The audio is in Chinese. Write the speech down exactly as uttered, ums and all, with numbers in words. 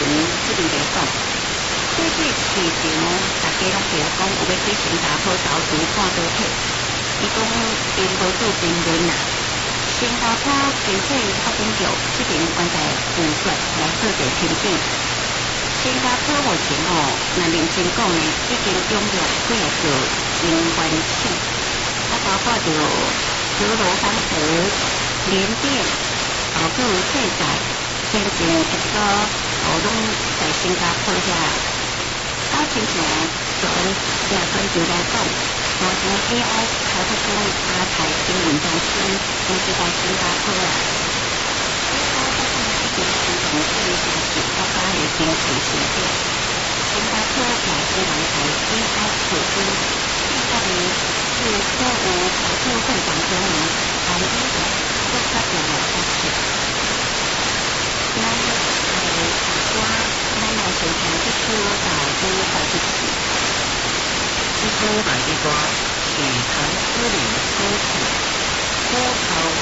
这边来讲，这个事情哦，大家拢觉得讲有要去新加坡投资看多体，伊讲因无做评论啦。新加坡经济发展局这边关在负责来做者评定。新加坡目前哦，那认真讲呢，已经拥有几啊座能源厂，啊包括着德罗方河、联电，哦，各有世界先进一个哦，拢在新加坡遐。啊，亲像从亚全球来讲，哦，像 A I 开发中阿台新闻中心，就是在新加坡啦。已经形成这一下子国家的经济形象。新加坡乃是人才 A I 投资，预算呢是所有投资会当中呢排第一的国家的来发展。咱诶大家，咱来先听这首大歌来支持。这首大歌是谭诗龄所唱，《虎头